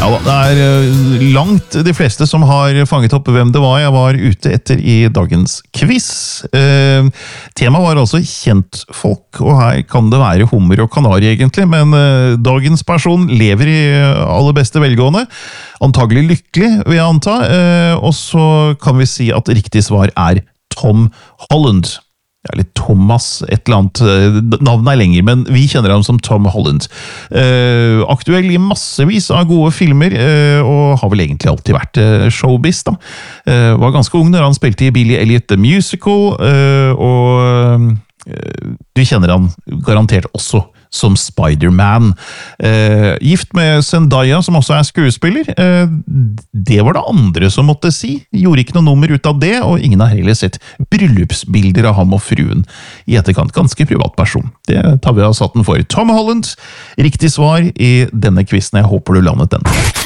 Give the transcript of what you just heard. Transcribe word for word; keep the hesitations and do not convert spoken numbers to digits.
Ja da, det er eh, langt de fleste som har fanget opp hvem det var jeg var ute etter i dagens quiz. Eh, Temaet var altså kjentfolk, og her kan det være hummer og kanari egentlig, men eh, dagens person lever i aller beste velgående, antagelig lykkelig vil jeg anta, eh, og så kan vi si at riktig svar er Tom Holland. Eller Thomas, et eller annet, navnet er lenger, men vi kjenner ham som Tom Holland. Eh, aktuell i massevis av gode filmer, eh, og har vel egentlig alltid vært eh, showbiz da. Eh, var ganske ung når han spilte i Billy Elliot The Musical, eh, og eh, du kjenner han garantert også som Spider-Man. Eh, gift med Zendaya, som også er skuespiller. Eh, det var det andre som måtte si. Gjorde ikke noe nummer ut av det, og ingen har heller sett bryllupsbilder av ham og fruen i etterkant. Ganske privat person. Det tar vi av satten for. Tom Holland, riktig svar i denne quizen. Jeg håper du landet den.